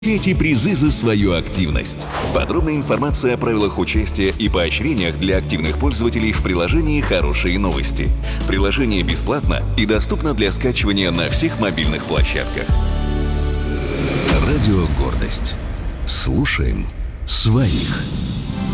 Эти призы за свою активность. Подробная информация о правилах участия и поощрениях для активных пользователей в приложении «Хорошие новости». Приложение бесплатно и доступно для скачивания на всех мобильных площадках. Радио «Гордость». Слушаем своих.